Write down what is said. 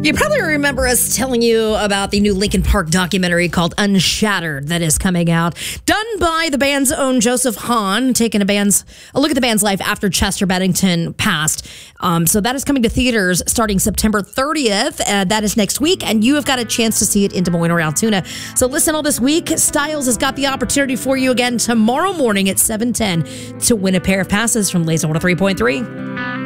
You probably remember us telling you about the new Linkin Park documentary called Unshattered that is coming out, done by the band's own Joseph Hahn, taking a look at the band's life after Chester Bennington passed. So that is coming to theaters starting September 30th. That is next week, and you have got a chance to see it in Des Moines or Altoona. So listen all this week. Styles has got the opportunity for you again tomorrow morning at 7:10 to win a pair of passes from Laser 103.3.